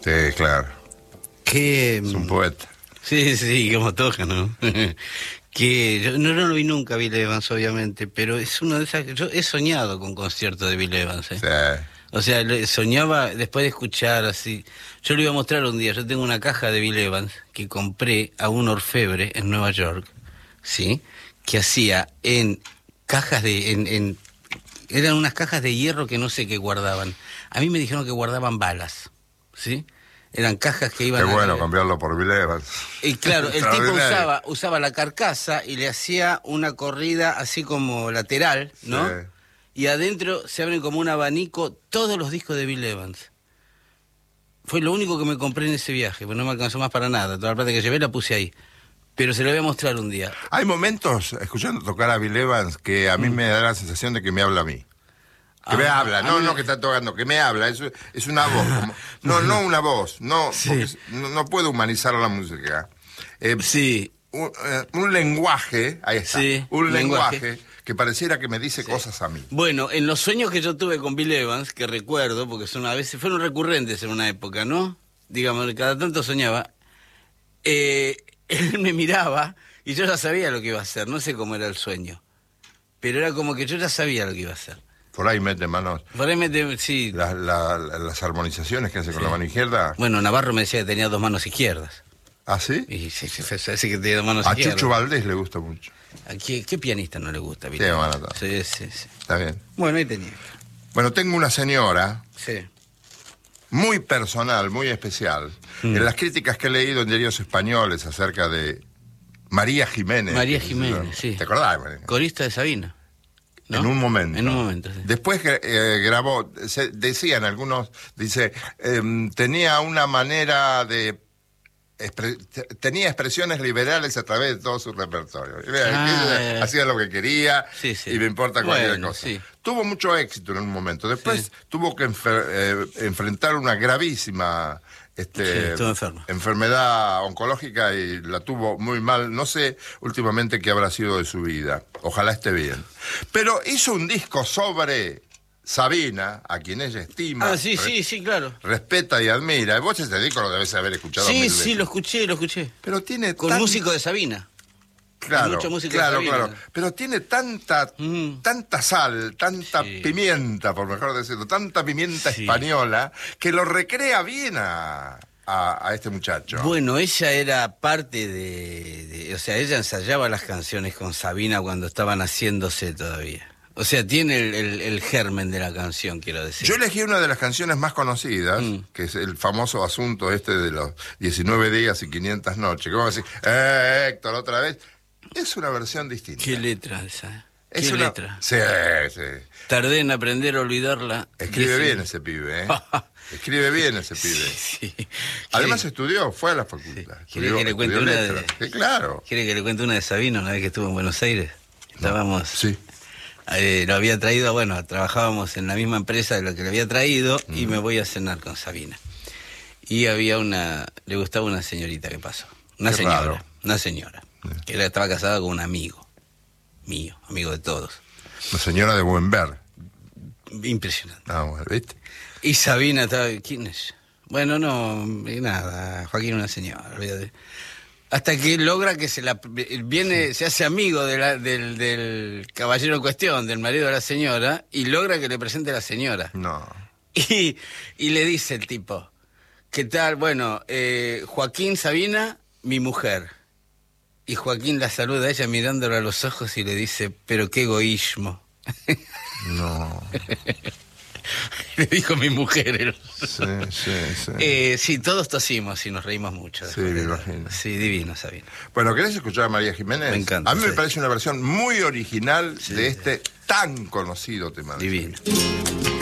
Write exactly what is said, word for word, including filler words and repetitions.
Sí, claro. Que, es un poeta. Sí, sí, como toca, ¿no? Que yo no, no lo vi nunca, Bill Evans, obviamente, pero es uno de esas... Yo he soñado con conciertos de Bill Evans, ¿eh? Sí. O sea, soñaba después de escuchar así... Yo le iba a mostrar un día, yo tengo una caja de Bill Evans que compré a un orfebre en Nueva York, ¿sí? Que hacía en cajas de... En, en, eran unas cajas de hierro que no sé qué guardaban. A mí me dijeron que guardaban balas, ¿sí? Eran cajas que iban... Qué bueno a... cambiarlo por Bill Evans. Y claro, el tipo usaba, usaba la carcasa y le hacía una corrida así como lateral, ¿no? Sí. Y adentro se abren como un abanico todos los discos de Bill Evans. Fue lo único que me compré en ese viaje, pues no me alcanzó más para nada. Toda la plata que llevé la puse ahí. Pero se lo voy a mostrar un día. Hay momentos, escuchando tocar a Bill Evans, que a mí mm. me da la sensación de que me habla a mí. Que ah, me habla, no, no que está tocando, que me habla, es, es una voz. Como, no, no una voz, no, sí. no, no puedo humanizar la música. Eh, sí. Un, eh, un lenguaje, ahí está, sí, un lenguaje. lenguaje que pareciera que me dice sí. cosas a mí. Bueno, en los sueños que yo tuve con Bill Evans, que recuerdo, porque son a veces fueron recurrentes en una época, ¿no? Digamos, cada tanto soñaba, eh, él me miraba y yo ya sabía lo que iba a hacer, no sé cómo era el sueño, pero era como que yo ya sabía lo que iba a hacer. Por ahí mete manos. Por ahí mete, sí. La, la, las armonizaciones que hace sí. con la mano izquierda. Bueno, Navarro me decía que tenía dos manos izquierdas. ¿Ah, sí? Y sí, sí, sí, sí que tenía dos manos a izquierdas. A Chucho Valdés le gusta mucho. ¿A qué, qué pianista no le gusta? Sí, bueno, sí, sí, sí. Está bien. Bueno, ahí tenía. Bueno, tengo una señora. Sí. Muy personal, muy especial. Mm. En las críticas que he leído en diarios españoles acerca de María Jiménez. María Jiménez, sí. ¿Te acordás, María? Corista de Sabina. ¿No? En un momento. En un momento, sí. Después eh, grabó, se, decían algunos, dice, eh, tenía una manera de... Expre, tenía expresiones liberales a través de todo su repertorio. Ah, eh. Hacía lo que quería sí, sí. y me importa cualquier bueno, cosa. Sí. Tuvo mucho éxito en un momento. Después sí. tuvo que enfer, eh, enfrentar una gravísima este, sí, enfermedad oncológica y la tuvo muy mal. No sé últimamente qué habrá sido de su vida. Ojalá esté bien. Pero hizo un disco sobre Sabina, a quien ella estima. Ah, sí, sí, sí, claro. Respeta y admira. Vos ese disco lo debes haber escuchado. Sí, sí, lo escuché, lo escuché. Pero tiene Con tan... músico de Sabina. Claro, mucho músico claro, de Sabina. claro. Pero tiene tanta, mm. tanta sal, tanta sí. pimienta, por mejor decirlo, tanta pimienta sí. española, que lo recrea bien a... A, a este muchacho. Bueno, ella era parte de, de... O sea, ella ensayaba las canciones con Sabina cuando estaban haciéndose todavía. O sea, tiene el, el, el germen de la canción, quiero decir. Yo elegí una de las canciones más conocidas, mm. que es el famoso asunto este de los diecinueve días y quinientas noches. Que vamos a decir, eh, Héctor, otra vez. Es una versión distinta. ¿Qué letra esa? ¿Qué es una... letra? Sí, sí. Tardé en aprender a olvidarla. Escribe bien ese pibe, ¿eh? Escribe bien ese pibe. Sí, sí. Además estudió, fue a la facultad. Sí. ¿Quiere que le cuente una de... Sí, claro. ¿Quiere que le cuente una de Sabino una vez que estuvo en Buenos Aires? Estábamos... No. Sí. Eh, lo había traído, bueno, trabajábamos en la misma empresa de lo que le había traído mm. y me voy a cenar con Sabina. Y había una... Le gustaba una señorita que pasó. Una Qué señora. Raro. Una señora. Sí. Que era, estaba casada con un amigo. Mío, amigo de todos. Una señora de buen ver. Impresionante. Ah, bueno, ¿viste? Y Sabina estaba... ¿Quién es? Bueno, no, nada, Joaquín una señora, olvídate. Hasta que logra que se la... Viene, se hace amigo de la, del, del caballero en cuestión, del marido de la señora, y logra que le presente a la señora. No. Y, y le dice el tipo, ¿qué tal? Bueno, eh, Joaquín, Sabina, mi mujer. Y Joaquín la saluda a ella mirándolo a los ojos y le dice, pero qué egoísmo. No. Le dijo mi mujer. Sí, sí, sí. Eh, sí, todos tosimos y nos reímos mucho. Sí, me imagino. Sí, divino, Sabina. Bueno, ¿querés escuchar a María Jiménez? Me encanta. A mí sí. me parece una versión muy original sí. de este tan conocido tema. Divino.